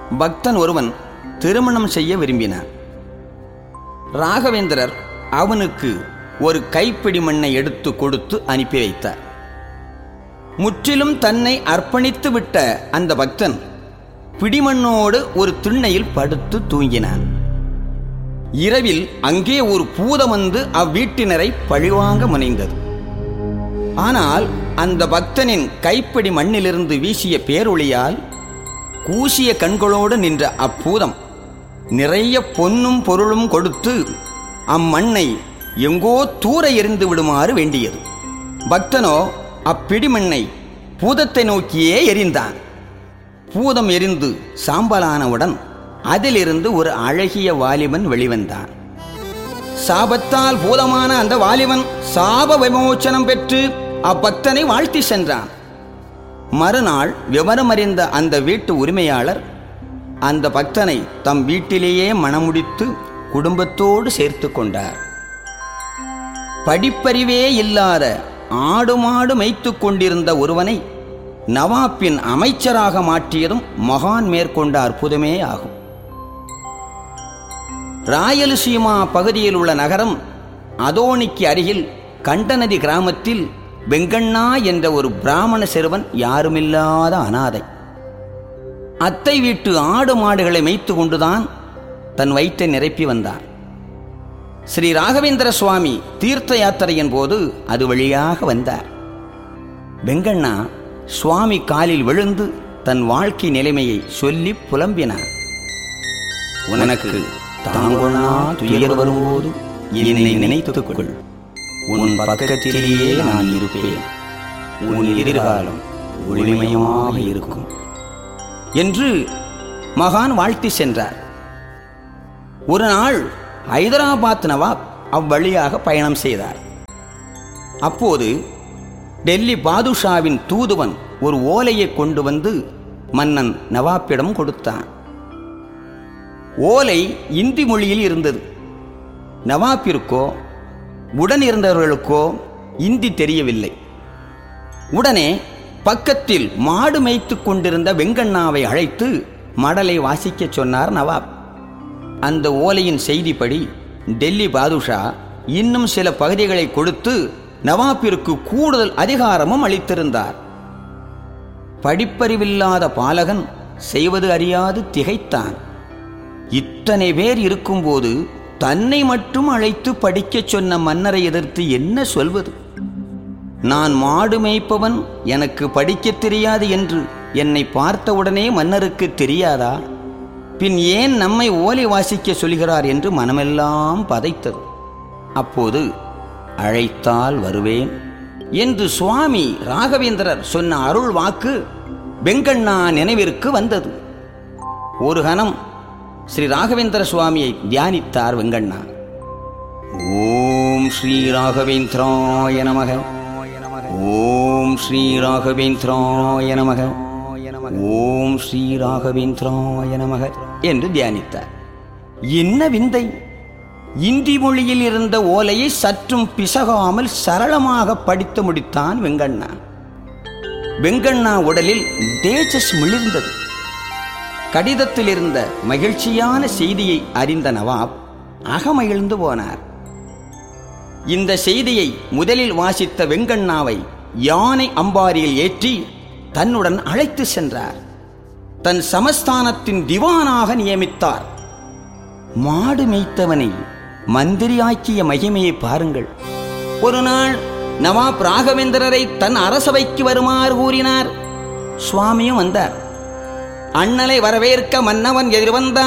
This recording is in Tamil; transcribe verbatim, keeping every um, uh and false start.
பக்தன் ஒருவன் திருமணம் செய்ய விரும்பினான். ராகவேந்திரர் அவனுக்கு ஒரு கைப்பிடி மண்ணை எடுத்து கொடுத்து அனுப்பி வைத்தார். முற்றிலும் தன்னை அர்ப்பணித்து விட்ட அந்த பக்தன் பிடிமண்ணோடு ஒரு திண்ணையில் படுத்து தூங்கினான். இரவில் அங்கே ஒரு பூதம் வந்து அவ்வீட்டினரை பழிவாங்க முனைந்தது. ஆனால் அந்த பக்தனின் கைப்பிடி மண்ணிலிருந்து வீசிய பேரொளியால் கூசிய கண்களோடு நின்ற அப்பூதம் நிறைய பொன்னும் பொருளும் கொடுத்து அம்மண்ணை எங்கோ தூர எறிந்து விடுமாறு வேண்டியது. பக்தனோ அப்பிடிமண்ணை பூதத்தை நோக்கியே எறிந்தான். பூதம் எரிந்து சாம்பலானவுடன் அதிலிருந்து ஒரு அழகிய வாலிபன் வெளிவந்தான். சாபத்தால் பூதமான அந்த வாலிபன் சாப விமோச்சனம் பெற்று அப்பக்தனை வாழ்த்தி சென்றான். மறுநாள் விவரமறிந்த அந்த வீட்டு உரிமையாளர் அந்த பக்தனை தம் வீட்டிலேயே மணமுடித்து குடும்பத்தோடு சேர்த்து கொண்டார். படிப்பறிவே இல்லாத ஆடு மாடு மேய்த்து கொண்டிருந்த ஒருவனை நவாப்பின் அமைச்சராக மாற்றியதும் மகான் மேற்கொண்ட அற்புதமே ஆகும். ராயலசீமா பகுதியில் உள்ள நகரம் அதோனிக்கு அருகில் கண்டநதி கிராமத்தில் வெங்கண்ணா என்ற ஒரு பிராமண சிறுவன் யாருமில்லாத அனாதை. அத்தை வீட்டு ஆடு மாடுகளை மேய்த்து கொண்டுதான் தன் வயிற்றை நிரப்பி வந்தார். ஸ்ரீ ராகவேந்திர சுவாமி தீர்த்த யாத்திரையின் போது அது வழியாக வந்தார். வெங்கண்ணா சுவாமி காலில் விழுந்து தன் வாழ்க்கை நிலைமையை சொல்லி புலம்பினார். உனக்கு தாங்கொள்ளா துயர் வரும்போது என்னை நினைத்துக் கொள். உன் பக்கத்திலேயே நான் இருப்பேன். உன் எதிர்காலம் ஒளிமயமாக இருக்கும் என்று மகான் வாழ்த்தி சென்றார். ஒரு நாள் ஹைதராபாத் நவாப் அவ்வழியாக பயணம் செய்தார். அப்போது டெல்லி பாதுஷாவின் தூதுவன் ஒரு ஓலையை கொண்டு வந்து மன்னன் நவாப்பிடம் கொடுத்தான். ஓலை இந்தி மொழியில் இருந்தது. நவாப்பிற்கோ உடன் இருந்தவர்களுக்கோ இந்தி தெரியவில்லை. உடனே பக்கத்தில் மாடு மேய்த்து கொண்டிருந்த வெங்கண்ணாவை அழைத்து மடலை வாசிக்க சொன்னார் நவாப். அந்த ஓலையின் செய்திப்படி டெல்லி பாதுஷா இன்னும் சில பகுதிகளை கொடுத்து நவாப்பிற்கு கூடுதல் அதிகாரமும் அளித்திருந்தார். படிப்பறிவில்லாத பாலகன் செய்வது அறியாது திகைத்தான். இத்தனை பேர் இருக்கும்போது தன்னை மட்டும் அழைத்து படிக்கச் சொன்ன மன்னரை எதிர்த்து என்ன சொல்வது? நான் மாடு மேய்ப்பவன், எனக்கு படிக்கத் தெரியாது என்று என்னை பார்த்தவுடனே மன்னருக்கு தெரியாதா? பின் ஏன் நம்மை ஓலை வாசிக்க சொல்கிறார் என்று மனமெல்லாம் பதைத்தது. அப்போது அழைத்தால் வருவேன் என்று சுவாமி ராகவேந்திரர் சொன்ன அருள் வாக்கு வெங்கண்ணா நினைவிற்கு வந்தது. ஒரு கணம் ஸ்ரீ ராகவேந்திர சுவாமியை தியானித்தார் வெங்கண்ணா. ஓம் ஸ்ரீ ராகவேந்திராய நமக, ஓம் ஸ்ரீ ராகவேந்திராய நமக, ஓம் ஸ்ரீ ராகவேந்திராய நமக என்று தியானித்தார். என்ன விந்தை! இந்தி மொழியில் இருந்த ஓலையை சற்றும் பிசகாமல் சரளமாக படித்து முடித்தான் வெங்கண்ணா. வெங்கண்ணா உடலில் தேஜஸ் மிளிர்ந்தது. கடிதத்தில் இருந்த மகிழ்ச்சியான செய்தியை அறிந்த நவாப் அகமகிழ்ந்து போனார். இந்த செய்தியை முதலில் வாசித்த வெங்கண்ணாவை யானை அம்பாரியில் ஏற்றி தன்னுடன் அழைத்து சென்றார். தன் சமஸ்தானத்தின் திவானாக நியமித்தார். மாடு மேய்த்தவனை மந்திரியாக்கிய மகிமையை பாருங்கள். ஒரு நாள் நவாப் ராகவேந்திரரை தன் அரசவைக்கு வருமாறு கூறினார். சுவாமியும் வந்தார். அண்ணலை வரவேற்க மன்னவன் எதிர்வந்தான்.